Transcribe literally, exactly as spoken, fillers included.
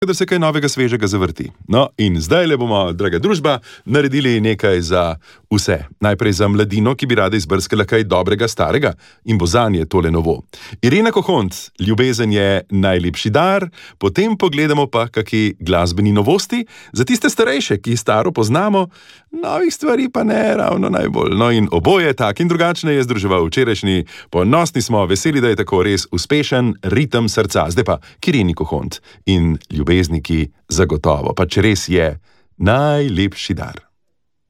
da se kaj novega svežega zavrti. No, in zdaj le bomo, draga družba, naredili nekaj za vse. Najprej za mladino, ki bi rada izbrskala kaj dobrega starega in bo zanje tole novo. Irena Kohont, Ljubezen je najlepši dar, potem pogledamo pa kakšni glasbeni novosti, za tiste starejše, ki staro poznamo, novih stvari pa ne ravno najbolj. No in oboje, tak in drugačne, je združeval včerajšnji. Ponosni smo, veseli, da je tako res uspešen ritem srca. Zdaj pa k Ireni Kohont in ljubezniki zagotovo, pa če res je najlepši dar.